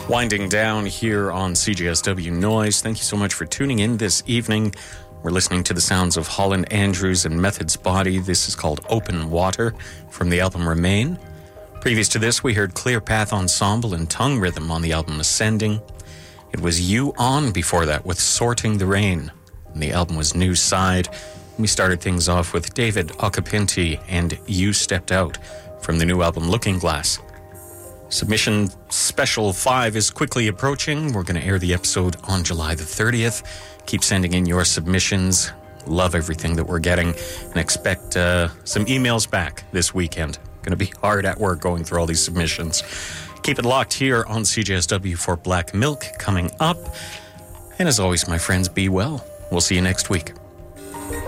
Winding down here on CJSW Noise. Thank you so much for tuning in this evening. We're listening to the sounds of Holland Andrews and Method's Body. This is called Open Water from the album Remain. Previous to this, we heard Clear Path Ensemble and Tongue Rhythm on the album Ascending. It was You On before that with Sorting the Rain. And the album was New Side. We started things off with David Occhipinti and You Stepped Out from the new album Looking Glass. Submission Special 5 is quickly approaching. We're going to air the episode on July the 30th. Keep sending in your submissions. Love everything that we're getting and expect some emails back this weekend. Going to be hard at work going through all these submissions. Keep it locked here on CJSW for Black Milk coming up. And as always, my friends, be well. We'll see you next week.